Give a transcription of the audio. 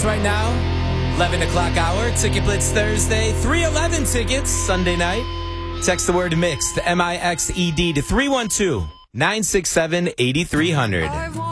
tickets right now. 11 o'clock hour, Ticket Blitz Thursday, 311 tickets Sunday night. Text the word MIXED, MIXED to 312-967-8300.